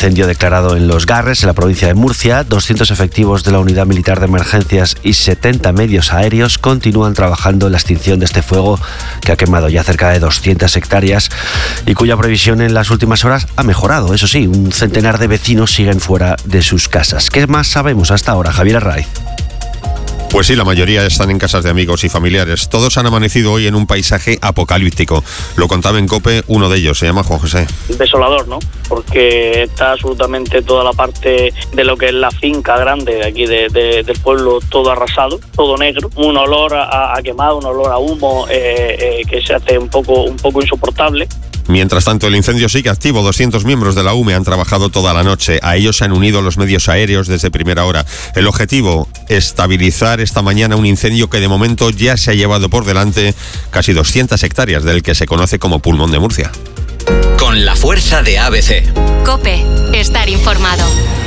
incendio declarado en Los Garres, en la provincia de Murcia. 200 efectivos de la Unidad Militar de Emergencias y 70 medios aéreos continúan trabajando en la extinción de este fuego que ha quemado ya cerca de 200 hectáreas y cuya previsión en las últimas horas ha mejorado. Eso sí, un centenar de vecinos siguen fuera de sus casas. ¿Qué más sabemos hasta ahora, Javier Arraiz? Pues sí, la mayoría están en casas de amigos y familiares. Todos han amanecido hoy en un paisaje apocalíptico. Lo contaba en COPE uno de ellos, se llama Juan José. Desolador, ¿no? Porque está absolutamente toda la parte de lo que es la finca grande de aquí del pueblo, todo arrasado, todo negro. Un olor a quemado, un olor a humo que se hace un poco insoportable. Mientras tanto, el incendio sigue activo. 200 miembros de la UME han trabajado toda la noche. A ellos se han unido los medios aéreos desde primera hora. El objetivo, estabilizar esta mañana un incendio que de momento ya se ha llevado por delante casi 200 hectáreas del que se conoce como Pulmón de Murcia. Con la fuerza de ABC. COPE, estar informado.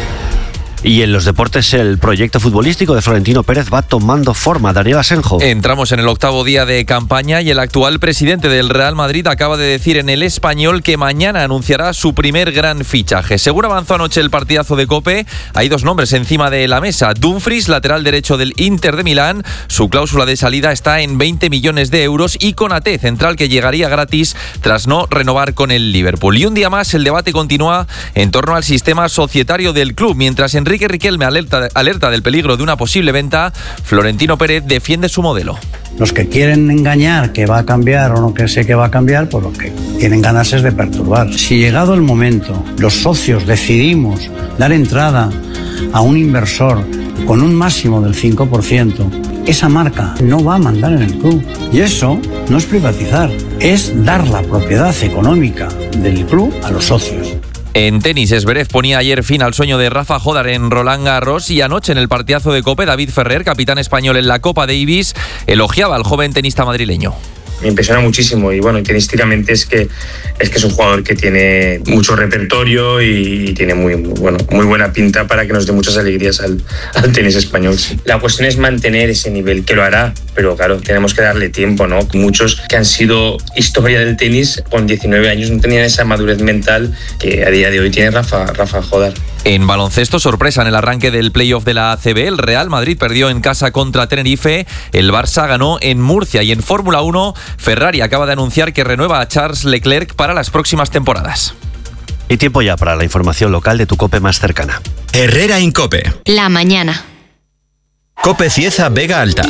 Y en los deportes, el proyecto futbolístico de Florentino Pérez va tomando forma. Daniel Asenjo. Entramos en el 8º día de campaña y el actual presidente del Real Madrid acaba de decir en El Español que mañana anunciará su primer gran fichaje. Según avanzó anoche el partidazo de COPE, hay dos nombres encima de la mesa. Dumfries, lateral derecho del Inter de Milán. Su cláusula de salida está en 20 millones de euros y Konaté, central que llegaría gratis tras no renovar con el Liverpool. Y un día más el debate continúa en torno al sistema societario del club. Mientras Enrique Riquelme alerta del peligro de una posible venta, Florentino Pérez defiende su modelo. Los que quieren engañar que va a cambiar o no que sé que va a cambiar, pues lo que tienen ganas es de perturbar. Si llegado el momento los socios decidimos dar entrada a un inversor con un máximo del 5%, esa marca no va a mandar en el club. Y eso no es privatizar, es dar la propiedad económica del club a los socios. En tenis, Zverev ponía ayer fin al sueño de Rafa Jódar en Roland Garros y anoche en el partidazo de COPE, David Ferrer, capitán español en la Copa Davis, elogiaba al joven tenista madrileño. Me impresiona muchísimo y bueno, tenísticamente es que es un jugador que tiene mucho repertorio y tiene muy buena pinta para que nos dé muchas alegrías al tenis español. La cuestión es mantener ese nivel, que lo hará, pero claro, tenemos que darle tiempo, ¿no? Muchos que han sido historia del tenis con 19 años no tenían esa madurez mental que a día de hoy tiene Rafa Jódar. En baloncesto, sorpresa en el arranque del playoff de la ACB, el Real Madrid perdió en casa contra Tenerife, el Barça ganó en Murcia y en Fórmula 1, Ferrari acaba de anunciar que renueva a Charles Leclerc para las próximas temporadas. Y tiempo ya para la información local de tu COPE más cercana. Herrera Incope. La mañana. COPE Cieza Vega Alta.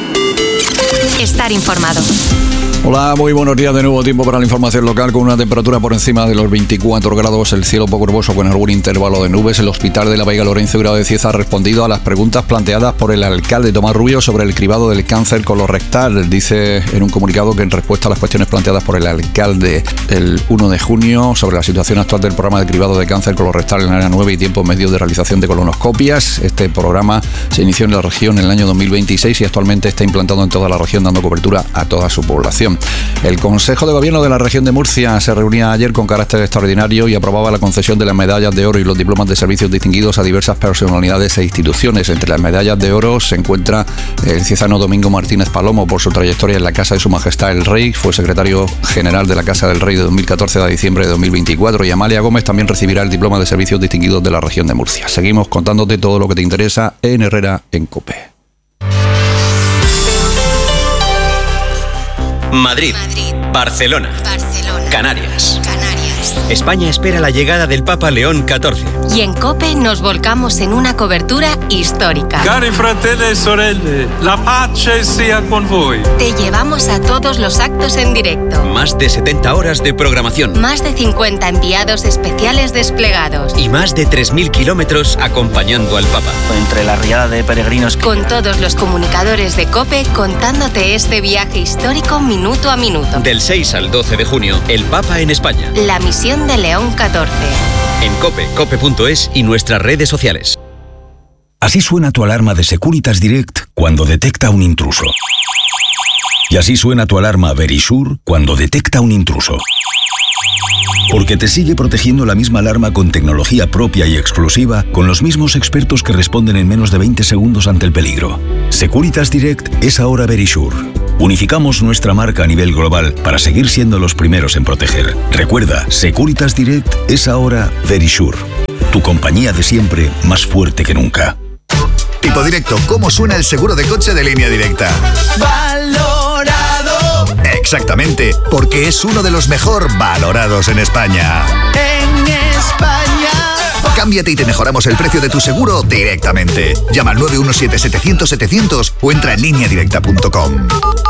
Estar informado. Hola, muy buenos días de nuevo. Tiempo para la información local con una temperatura por encima de los 24 grados, el cielo poco nuboso con algún intervalo de nubes. El Hospital de la Vega Lorenzo Grado de Cieza ha respondido a las preguntas planteadas por el alcalde Tomás Rubio sobre el cribado del cáncer colorectal. Dice en un comunicado que en respuesta a las cuestiones planteadas por el alcalde el 1 de junio sobre la situación actual del programa de cribado de cáncer colorectal en el área 9 y tiempo medio de realización de colonoscopias, este programa se inició en la región en el año 2026 y actualmente está implantado en toda la región dando cobertura a toda su población. El Consejo de Gobierno de la región de Murcia se reunía ayer con carácter extraordinario y aprobaba la concesión de las medallas de oro y los diplomas de servicios distinguidos a diversas personalidades e instituciones. Entre las medallas de oro se encuentra el ciezano Domingo Martínez Palomo por su trayectoria en la Casa de Su Majestad el Rey, fue secretario general de la Casa del Rey de 2014 a diciembre de 2024 y Amalia Gómez también recibirá el diploma de servicios distinguidos de la región de Murcia. Seguimos contándote todo lo que te interesa en Herrera en COPE. Madrid, Barcelona, Canarias. España espera la llegada del Papa León XIV. Y en COPE nos volcamos en una cobertura histórica. Cari fratelli e sorelle, la pace sia con voi. Te llevamos a todos los actos en directo. Más de 70 horas de programación. Más de 50 enviados especiales desplegados. Y más de 3.000 kilómetros acompañando al Papa. Entre la riada de peregrinos. Con todos los comunicadores de COPE contándote este viaje histórico minuto a minuto. Del 6 al 12 de junio, el Papa en España. La misión de León XIV. En COPE, cope.es y nuestras redes sociales. Así suena tu alarma de Securitas Direct cuando detecta un intruso. Y así suena tu alarma Verisure cuando detecta un intruso. Porque te sigue protegiendo la misma alarma con tecnología propia y exclusiva, con los mismos expertos que responden en menos de 20 segundos ante el peligro. Securitas Direct es ahora Verisure. Unificamos nuestra marca a nivel global para seguir siendo los primeros en proteger. Recuerda, Securitas Direct es ahora Verisure. Tu compañía de siempre más fuerte que nunca. Tipo Directo, ¿cómo suena el seguro de coche de Línea Directa? ¡Valorado! Exactamente, porque es uno de los mejor valorados en España. En España. Cámbiate y te mejoramos el precio de tu seguro directamente. Llama al 917-700-700 o entra en lineadirecta.com.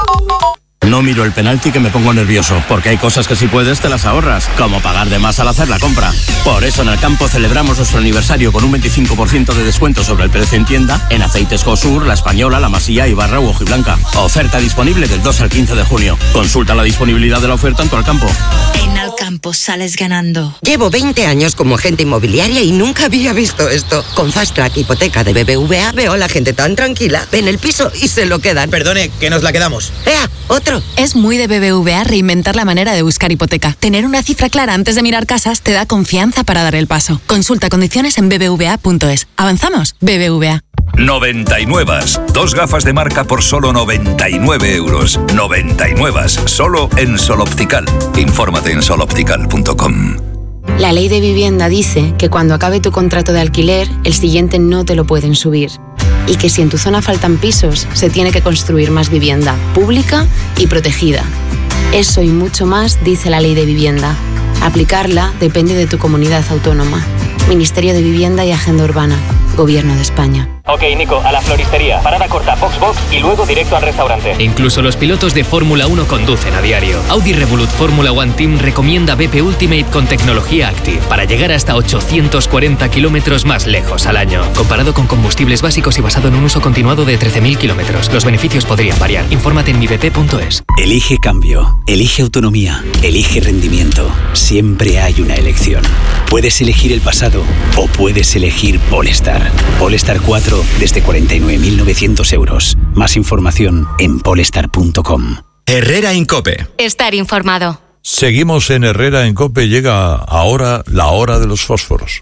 No miro el penalti que me pongo nervioso, porque hay cosas que si puedes te las ahorras, como pagar de más al hacer la compra. Por eso en Alcampo celebramos nuestro aniversario con un 25% de descuento sobre el precio en tienda en aceites Cosur, La Española, La Masía, Ibarra u Hojiblanca. Oferta disponible del 2 al 15 de junio. Consulta la disponibilidad de la oferta en tu Alcampo. En Alcampo sales ganando. Llevo 20 años como agente inmobiliaria y nunca había visto esto. Con Fast Track Hipoteca de BBVA veo a la gente tan tranquila. Ven el piso y se lo quedan. Perdone, que nos la quedamos. ¡Ea! ¡Otro! Es muy de BBVA reinventar la manera de buscar hipoteca. Tener una cifra clara antes de mirar casas te da confianza para dar el paso. Consulta condiciones en bbva.es. ¿Avanzamos? BBVA. 99. 2 gafas de marca por solo 99 euros. 99. Solo en Sol Optical. Infórmate en soloptical.com. La ley de vivienda dice que cuando acabe tu contrato de alquiler, el siguiente no te lo pueden subir. Y que si en tu zona faltan pisos, se tiene que construir más vivienda pública y protegida. Eso y mucho más dice la ley de vivienda. Aplicarla depende de tu comunidad autónoma. Ministerio de Vivienda y Agenda Urbana. Gobierno de España. Ok, Nico, a la floristería. Parada corta, box y luego directo al restaurante. Incluso los pilotos de Fórmula 1 conducen a diario. Audi Revolut Fórmula One Team recomienda BP Ultimate con tecnología Active para llegar hasta 840 kilómetros más lejos al año. Comparado con combustibles básicos y basado en un uso continuado de 13.000 kilómetros. Los beneficios podrían variar. Infórmate en mibp.es. Elige cambio. Elige autonomía. Elige rendimiento. Siempre hay una elección. Puedes elegir el pasado o puedes elegir Polestar. Polestar 4 desde 49.900 euros. Más información en polestar.com. Herrera en COPE. Estar informado. Seguimos en Herrera en COPE. Llega ahora la hora de los fósforos.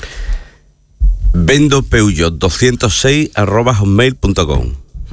Vendo Peugeot 206@hotmail.com.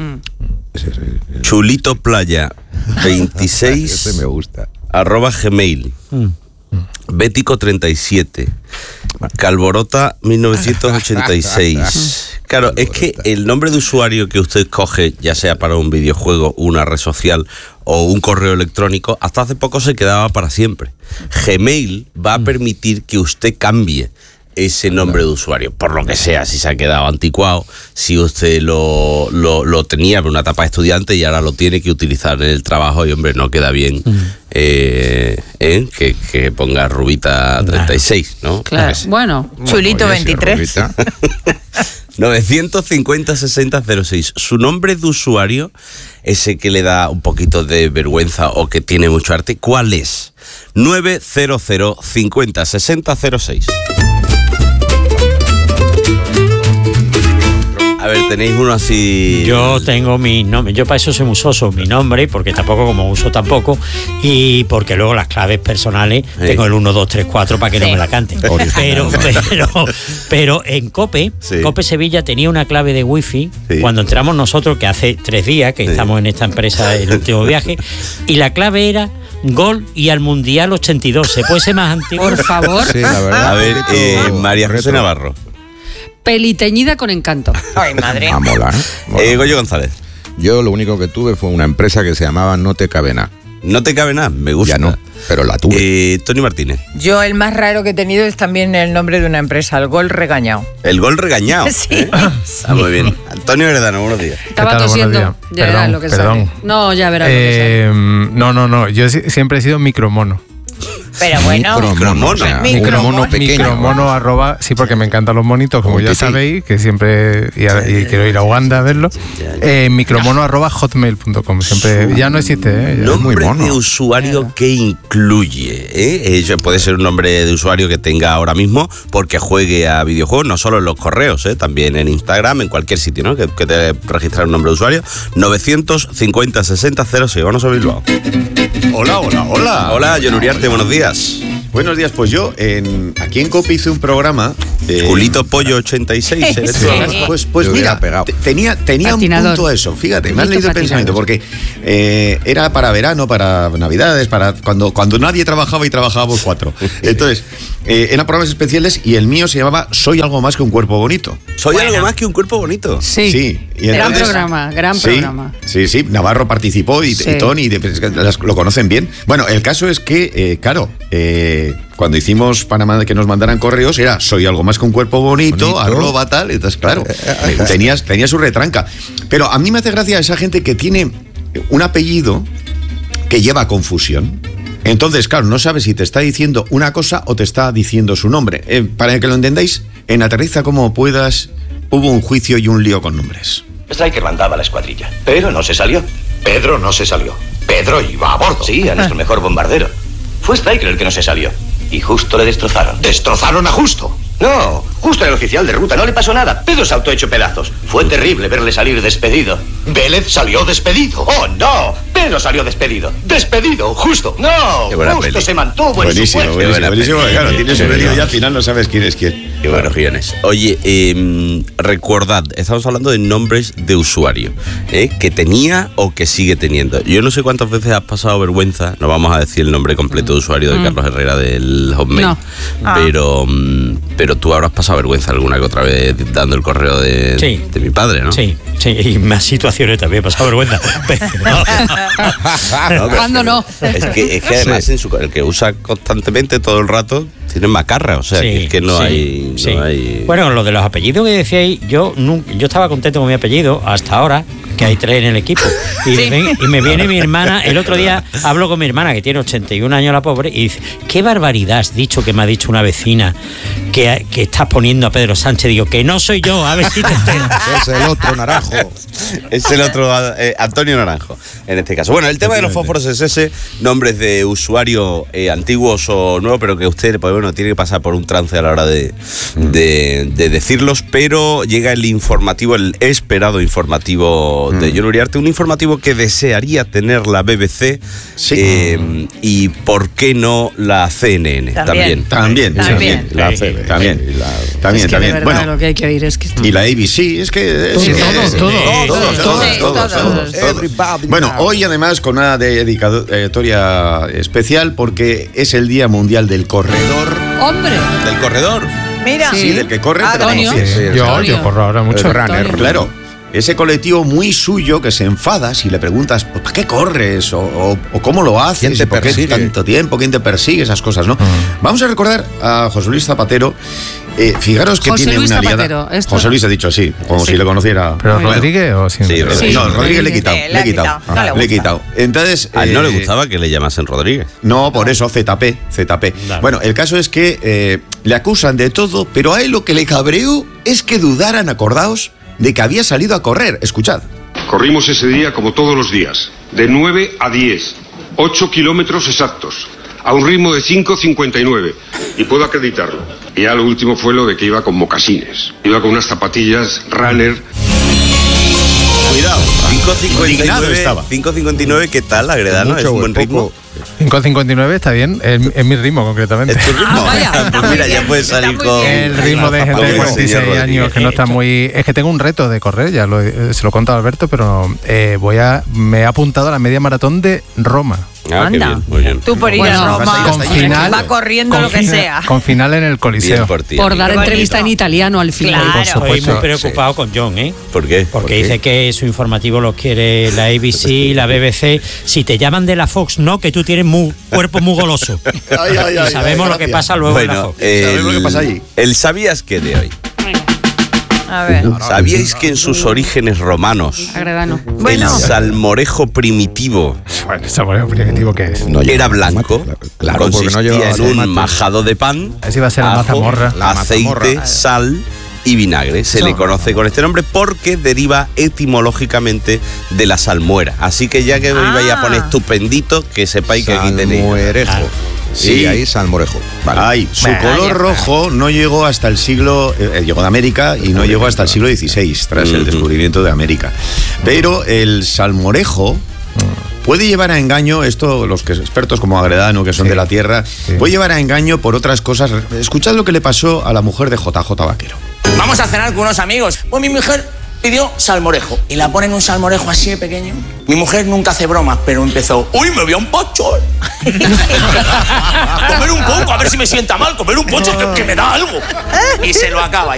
Chulito Playa 26 Ese me gusta. @gmail. Bético 37. Calborota 1986. Claro, es que el nombre de usuario que usted coge, ya sea para un videojuego, una red social o un correo electrónico, hasta hace poco se quedaba para siempre. Gmail va a permitir que usted cambie ese nombre de usuario, por lo que sea, si se ha quedado anticuado, si usted lo tenía en una etapa de estudiante y ahora lo tiene que utilizar en el trabajo y, hombre, no queda bien que ponga Rubita 36, ¿no? Claro, bueno, Chulito 23. 950-6006. Su nombre de usuario, ese que le da un poquito de vergüenza o que tiene mucho arte, ¿cuál es? 900-50-6006. A ver, tenéis uno así. Yo tengo mi nombre, yo para eso soy musoso, mi nombre, porque tampoco como uso tampoco, y porque luego las claves personales tengo el 1, 2, 3, 4 para que no me la canten. Pero en COPE, COPE Sevilla tenía una clave de wifi cuando entramos nosotros, que hace 3 días que estamos en esta empresa, el último viaje, y la clave era Gol y al Mundial 82. ¿Se puede ser más antiguo? Por favor. Sí, la verdad. A ver, María José Navarro. Peliteñida con encanto. Ay, madre. A molar. Goyo González. Yo lo único que tuve fue una empresa que se llamaba No Te Cabe Nada. No te cabe nada, me gusta. Ya no, pero la tuve. Tony Martínez. Yo el más raro que he tenido es también el nombre de una empresa, el Gol Regañado. El Gol Regañado. Sí. Muy bien. Antonio Heredano, buenos días. Estaba tosiendo. Ya verás lo que sale. No, ya verás lo que sale. No. Yo siempre he sido micromono. Pero bueno, micromono pequeño. Micromono @ sí, porque me encantan los monitos, como ya sabéis, que siempre y quiero ir a Uganda a verlo. Micromono @hotmail.com. Siempre ya no existe, ya nombre es muy mono. De usuario que incluye, puede ser un nombre de usuario que tenga ahora mismo porque juegue a videojuegos, no solo en los correos, también en Instagram, en cualquier sitio, ¿no? Que te registrar un nombre de usuario. 950-6006. Vamos a Bilbao. Hola. Hola, John Uriarte, buenos días. Buenos días, pues yo aquí en COPE hice un programa Culito Pollo 86. Pues mira, tenía un punto a eso. Fíjate, me has leído el pensamiento, porque era para verano, para Navidades, para cuando nadie trabajaba y trabajábamos 4. Entonces, eran programas especiales y el mío se llamaba Soy algo más que un cuerpo bonito. Soy algo más que un cuerpo bonito. Sí. Y entonces, gran programa. Sí, Navarro participó y Tony, lo conocen bien. Bueno, el caso es que, cuando hicimos Panamá que nos mandaran correos, era Soy algo más que un cuerpo bonito. @ tal. Entonces, claro, tenía su retranca. Pero a mí me hace gracia esa gente que tiene un apellido que lleva confusión. Entonces, claro, no sabes si te está diciendo una cosa o te está diciendo su nombre. Para que lo entendáis, en Aterriza como puedas, hubo un juicio y un lío con nombres. Stryker mandaba la escuadrilla, pero no se salió. Pedro no se salió. Pedro iba a bordo. Sí, a nuestro mejor bombardero. Fue Stryker el que no se salió. Y Justo le destrozaron. ¿Destrozaron a Justo? No, Justo era el oficial de ruta, no le pasó nada. Pedro saltó hecho pedazos. Fue terrible verle salir despedido. Vélez salió despedido. ¡Oh, no! Pedro salió despedido. ¡Despedido! ¡Justo! ¡No! Justo se mantuvo en su puesto. Buenísimo. Claro, tienes un lío y al final no sabes quién es quién. Qué buenos guiones. Oye, recordad, estamos hablando de nombres de usuario, que tenía o que sigue teniendo. Yo no sé cuántas veces has pasado vergüenza, no vamos a decir el nombre completo de usuario de Carlos Herrera del Hotmail, pero tú habrás pasado vergüenza alguna que otra vez dando el correo de mi padre, ¿no? Sí, y más situaciones también he pasado vergüenza. ¿Cuándo no? Es que además el que usa constantemente todo el rato tiene macarra, o sea, que es que no hay... Bueno, lo de los apellidos que decíais, yo estaba contento con mi apellido hasta ahora, que hay 3 en el equipo. Y me viene mi hermana, el otro día hablo con mi hermana, que tiene 81 años la pobre, y dice, qué barbaridad has dicho que me ha dicho una vecina que estás poniendo a Pedro Sánchez. Digo, que no soy yo, a ver si te enteras. Es el otro Naranjo. Es el otro Antonio Naranjo, en este caso. Bueno, el tema de los fósforos es ese, nombres de usuario antiguos o nuevos, pero que usted, pues bueno, tiene que pasar por un trance a la hora de decirlos, pero llega el informativo, el esperado informativo de Jon Uriarte, un informativo que desearía tener la BBC y por qué no la CNN también. La CB también. Bueno, lo que hay que oír es que y la ABC, es que todos. Bueno, hoy además con una dedicatoria especial porque es el Día Mundial del Corredor. ¡Hombre! ¿Del corredor? Mira. Sí, del que corre, pero Antonio. Yo corro ahora mucho. Runner, claro. Ese colectivo muy suyo que se enfada si le preguntas ¿para qué corres? O cómo lo haces, ¿quién te persigue? ¿Por qué tanto tiempo? ¿Quién te persigue? Esas cosas, ¿no? Vamos a recordar a José Luis Zapatero. Fijaros que José tiene Luis una Zapatero, liada. José Luis ha dicho así, como si le conociera. ¿Pero Rodríguez o sí? No, Rodríguez le he quitado. Entonces, a él no le gustaba que le llamasen Rodríguez. No, por eso ZP. Claro. Bueno, el caso es que le acusan de todo, pero a él lo que le cabreó es que dudaran, acordaos, de que había salido a correr. Escuchad. Corrimos ese día como todos los días, de 9 a 10, 8 kilómetros exactos, a un ritmo de 5:59, y puedo acreditarlo. Y ya lo último fue lo de que iba con mocasines, iba con unas zapatillas runner. Cuidado, 5:59, ¿qué tal, Agredano? ¿Es un buen ritmo? 5:59 está bien, es mi ritmo concretamente. ¿Es tu ritmo? Pues mira, ya puedes salir con... El ritmo de gente de 46 años que no está muy... Es que tengo un reto de correr, se lo he contado a Alberto, pero me he apuntado a la media maratón de Roma. Anda, qué bien, muy bien. Tú por ir a Roma, con final, va corriendo lo que sea. Con final en el Coliseo. Por dar entrevista en italiano al final. Claro. Estoy muy preocupado con Jon, ¿eh? ¿Por qué? Porque dice que su informativo lo quiere la ABC, la BBC. Si te llaman de la Fox, no, que tú tienes cuerpo muy goloso. Y sabemos lo que pasa luego en la Fox. Sabemos lo que pasa allí. El ¿sabías qué de hoy? A ver. ¿Sabíais que en sus orígenes romanos el salmorejo primitivo ¿qué es? Era blanco? Claro, consistía en un majado de pan, así va a ser ajo, aceite, sal y vinagre. Se le conoce con este nombre porque deriva etimológicamente de la salmuera. Así que ya que os ibais a poner estupendito, que sepáis que aquí tenéis salmorejo. Sí, ahí salmorejo. Vale. Su color rojo no llegó hasta el siglo... llegó de América y no llegó hasta el siglo XVI, tras el descubrimiento de América. Pero el salmorejo puede llevar a engaño, esto los que expertos como Agredano, que son de la tierra, puede llevar a engaño por otras cosas. Escuchad lo que le pasó a la mujer de JJ Vaquero. Vamos a cenar con unos amigos. Pues mi mujer pidió salmorejo y la ponen un salmorejo así de pequeño. Mi mujer nunca hace bromas, pero empezó: uy, me voy a un pocho. Comer un poco, a ver si me sienta mal, comer un pocho que me da algo. Y se lo acaba.